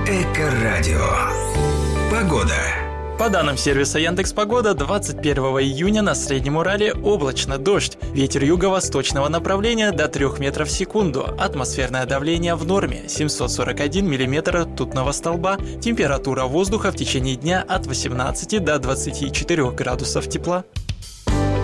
Эко-радио. Погода. По данным сервиса Яндекс.Погода, 21 июня на Среднем Урале облачно, дождь. Ветер юго-восточного направления до 3 метров в секунду. Атмосферное давление в норме 741 миллиметр ртутного столба. Температура воздуха в течение дня от 18 до 24 градусов тепла.